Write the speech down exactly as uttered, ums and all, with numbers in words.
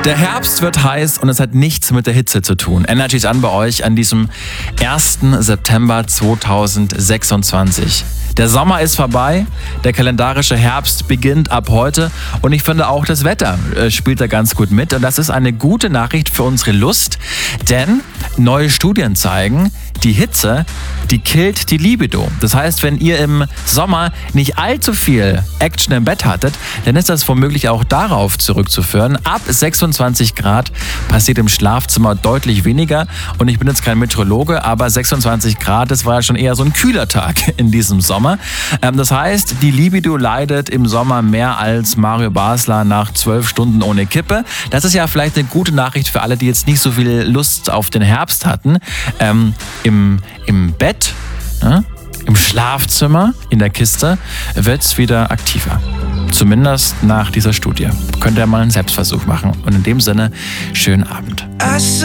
Der Herbst wird heiß und es hat nichts mit der Hitze zu tun. Energy ist an bei euch an diesem ersten September zweitausendsechsundzwanzig. Der Sommer ist vorbei, der kalendarische Herbst beginnt ab heute und ich finde auch das Wetter äh, spielt da ganz gut mit. Und das ist eine gute Nachricht für unsere Lust, denn neue Studien zeigen, die Hitze, die killt die Libido. Das heißt, wenn ihr im Sommer nicht allzu viel Action im Bett hattet, dann ist das womöglich auch darauf zurückzuführen. Ab sechsundzwanzig Grad passiert im Schlafzimmer deutlich weniger. Und ich bin jetzt kein Meteorologe, aber sechsundzwanzig Grad, das war ja schon eher so ein kühler Tag in diesem Sommer. Ähm, das heißt, die Libido leidet im Sommer mehr als Mario Basler nach zwölf Stunden ohne Kippe. Das ist ja vielleicht eine gute Nachricht für alle, die jetzt nicht so viel Lust auf den Herbst hatten. Ähm, im, im Bett, ne, im Schlafzimmer, in der Kiste, wird es wieder aktiver. Zumindest nach dieser Studie. Könnt ihr mal einen Selbstversuch machen. Und in dem Sinne, schönen Abend.